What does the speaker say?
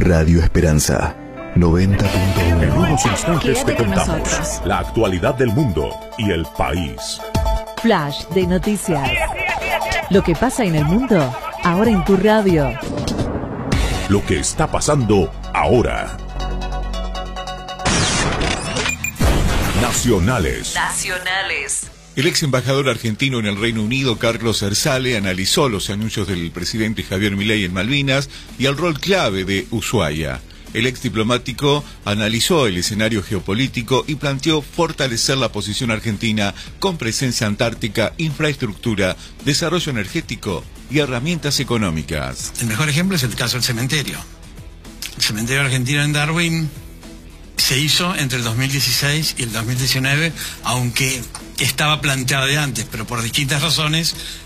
Radio Esperanza 90.1. En unos instantes Quédate te con contamos nosotros. la actualidad del mundo y el país. Flash de noticias. Lo que pasa en el mundo, ahora en tu radio. Lo que está pasando ahora. Nacionales. El ex embajador argentino en el Reino Unido, Carlos Ersale, analizó los anuncios del presidente Javier Milei en Malvinas y el rol clave de Ushuaia. El ex diplomático analizó el escenario geopolítico y planteó fortalecer la posición argentina con presencia antártica, infraestructura, desarrollo energético y herramientas económicas. El mejor ejemplo es el caso del cementerio. El cementerio argentino en Darwin se hizo entre el 2016 y el 2019, aunque estaba planteado de antes, pero por distintas razones